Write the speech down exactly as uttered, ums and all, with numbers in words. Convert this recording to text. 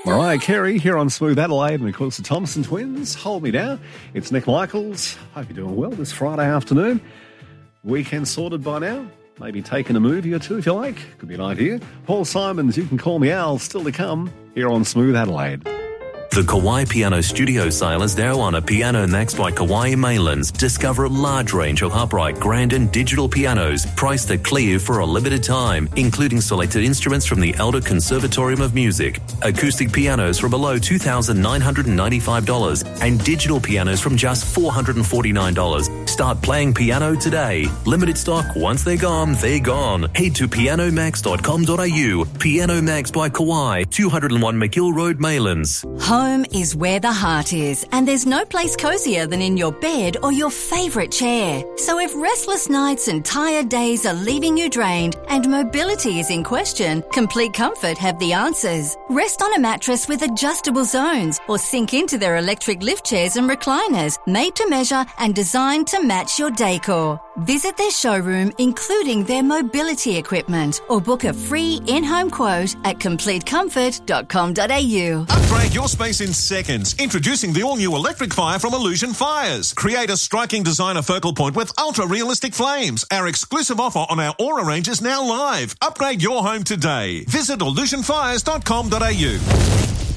Mariah Carey here on Smooth Adelaide, and of course the Thompson Twins, Hold Me Now. It's Nick Michaels. Hope you're doing well this Friday afternoon. Weekend sorted by now. Maybe taking a movie or two if you like. Could be an idea. Paul Simons, You Can Call Me Al, still to come here on Smooth Adelaide. The Kauai Piano Studio sale is now on at Piano Next by Kauai Maylands. Discover a large range of upright, grand and digital pianos priced at clear for a limited time, including selected instruments from the Elder Conservatorium of Music, acoustic pianos from below two thousand nine hundred ninety-five dollars and digital pianos from just four hundred forty-nine dollars. Start playing piano today. Limited stock. Once they're gone, they're gone. Head to piano max dot com dot a u. Piano Max by Kauai, two oh one McGill Road, Maylands. Home is where the heart is, and there's no place cozier than in your bed or your favourite chair. So if restless nights and tired days are leaving you drained and mobility is in question, Complete Comfort have the answers. Rest on a mattress with adjustable zones or sink into their electric lift chairs and recliners, made to measure and designed to match your decor. Visit their showroom, including their mobility equipment, or book a free in-home quote at complete comfort dot com dot a u. Upgrade your space in seconds. Introducing the all-new electric fire from Illusion Fires. Create a striking designer focal point with ultra-realistic flames. Our exclusive offer on our Aura range is now live. Upgrade your home today. Visit illusion fires dot com dot a u.